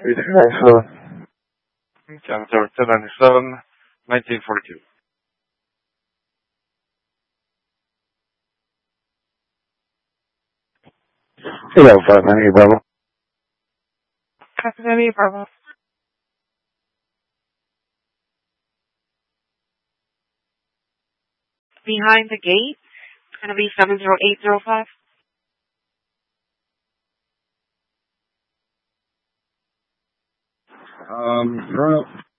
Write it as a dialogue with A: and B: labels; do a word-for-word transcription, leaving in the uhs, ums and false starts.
A: Chapter ten ninety-seven, nineteen forty-two.
B: Hello, five ninety Bravo.
C: five ninety Bravo. Behind the gate, it's going to be seven zero eight zero five.
B: Um, run up